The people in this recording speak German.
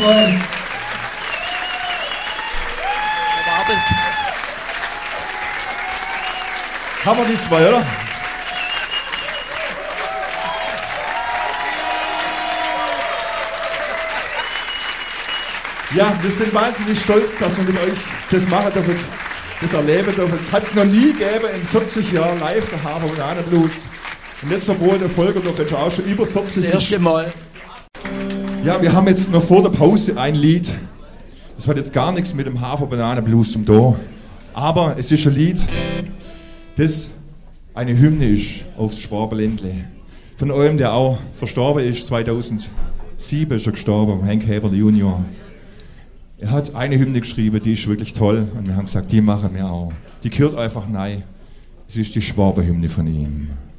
freuen. Haben wir die zwei, oder? Ja, wir sind wahnsinnig stolz, dass wir mit euch das machen dürfen, das erleben dürfen. Es hat es noch nie gegeben in 40 Jahren live, der Harfer Banana Blues. Und jetzt, obwohl der Volker doch jetzt auch schon über 40 ist. Das erste Mal. Ja, wir haben jetzt noch vor der Pause ein Lied. Das hat jetzt gar nichts mit dem Harfer Banana Blues zum tun. Aber es ist ein Lied, das eine Hymne ist aufs Schwabenländle. Von einem, der auch verstorben ist, 2007 ist er gestorben, Henk Heberle Junior. Er hat eine Hymne geschrieben, die ist wirklich toll. Und wir haben gesagt, die machen wir auch. Die gehört einfach rein. Es ist die Schwabenhymne von ihm.